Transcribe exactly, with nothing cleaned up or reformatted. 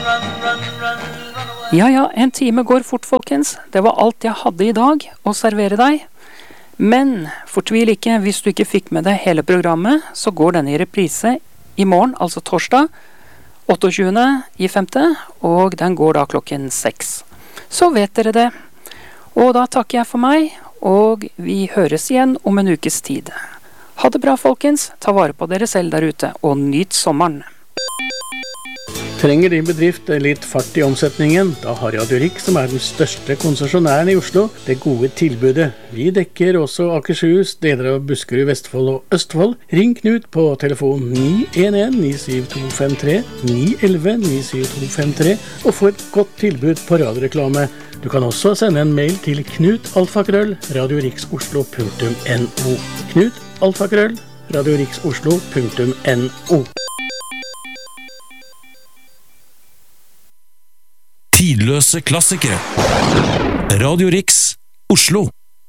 Ja, ja, en time går fort, folkens. Det var alt jeg hadde i dag å servere deg. Men fortvil ikke, hvis du ikke fikk med deg hele programmet, så går denne i reprise i morgen, altså torsdag, otteogtjuende i femte, og den går da klokken seks. Så vet dere det. Og da takker jeg for meg, og vi høres igjen om en ukes tid. Ha det bra, folkens. Ta vare på dere selv der ute, og nyt sommeren. Trenger din bedrift litt fart i omsetningen? Da har Radio Rix, som er den største konsesjonæren i Oslo, det gode tilbudet. Vi dekker også Akershus, deler av Buskerud, Vestfold og Østfold. Ring Knut på telefon ni en en ni syv to fem tre, ni en en ni syv to fem tre og få et godt tilbud på radioreklame. Du kan også sende en mail til knutalfakrøll radiorixoslo punktum no. Knut alfakrøll radiorixoslo punktum no. Tidløse klassikere. Radio Rix, Oslo.